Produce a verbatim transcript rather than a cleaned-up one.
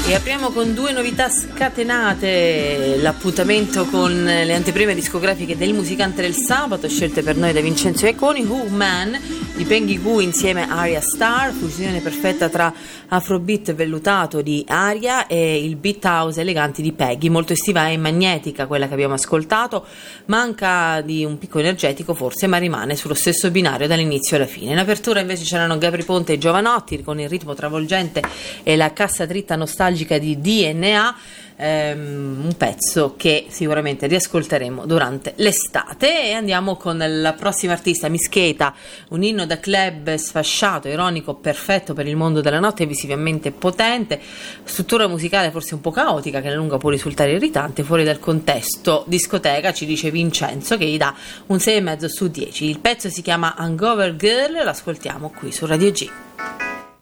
E apriamo con due novità scatenate, l'appuntamento con le anteprime discografiche del musicante del sabato, scelte per noi da Vincenzo Iaconi. Who Man di Peggy Goo insieme a Arya Starr, fusione perfetta tra afrobeat vellutato di Arya e il beat house eleganti di Peggy, molto estiva e magnetica quella che abbiamo ascoltato, manca di un picco energetico forse, ma rimane sullo stesso binario dall'inizio alla fine. In apertura invece c'erano Gabri Ponte e Giovanotti con il ritmo travolgente e la cassa dritta nostalgica di D N A, ehm, un pezzo che sicuramente riascolteremo durante l'estate. E andiamo con la prossima artista, Mischeta, un inno da club sfasciato, ironico, perfetto per il mondo della notte, visivamente potente, struttura musicale forse un po' caotica che alla lunga può risultare irritante fuori dal contesto discoteca, ci dice Vincenzo, che gli dà un sei e mezzo su dieci. Il pezzo si chiama Hangover Girl, l'ascoltiamo qui su Radio G.